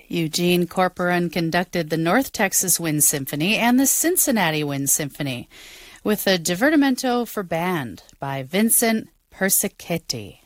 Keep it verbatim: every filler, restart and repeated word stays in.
Eugene Corporon conducted the North Texas Wind Symphony and the Cincinnati Wind Symphony with a Divertimento for Band by Vincent Persichetti.